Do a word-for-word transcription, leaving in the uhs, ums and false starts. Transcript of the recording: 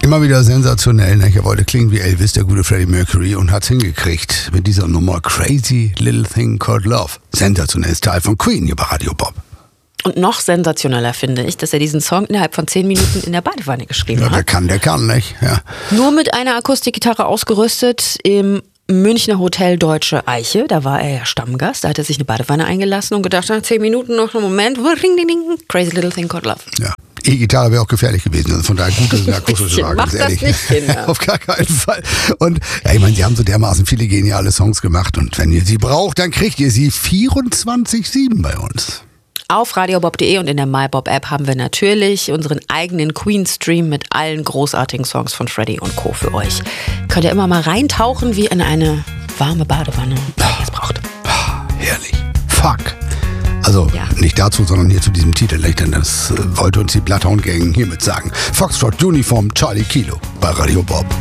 Immer wieder sensationell. Ne? Er wollte klingen wie Elvis, der gute Freddie Mercury, und hat's hingekriegt mit dieser Nummer Crazy Little Thing Called Love. Sensationelles Teil von Queen hier bei Radio Bob. Und noch sensationeller finde ich, dass er diesen Song innerhalb von zehn Minuten in der Badewanne geschrieben Ja, hat. der kann, der kann, nicht? Ja. Nur mit einer Akustikgitarre ausgerüstet im Münchner Hotel Deutsche Eiche. Da war er ja Stammgast. Da hat er sich eine Badewanne eingelassen und gedacht, nach zehn Minuten noch einen Moment. Ring, ding, ding, Crazy Little Thing Called Love. Ja. E-Gitarre wäre auch gefährlich gewesen. Also von daher gut, dass es eine akustische war, ganz ehrlich. Das nicht, Kinder. Auf gar keinen Fall. Und ja, ich meine, sie haben so dermaßen viele geniale Songs gemacht. Und wenn ihr sie braucht, dann kriegt ihr sie vierundzwanzig sieben bei uns. Auf radiobob punkt de und in der MyBob-App haben wir natürlich unseren eigenen Queen-Stream mit allen großartigen Songs von Freddie und Co. für euch. Könnt ihr immer mal reintauchen wie in eine warme Badewanne, wenn ihr es braucht. Herrlich. Fuck. Also Ja. nicht dazu, sondern hier zu diesem Titel. Denn das äh, wollte uns die Bloodhound Gang hiermit sagen. Foxtrot Uniform Charlie Kilo bei Radio Bob.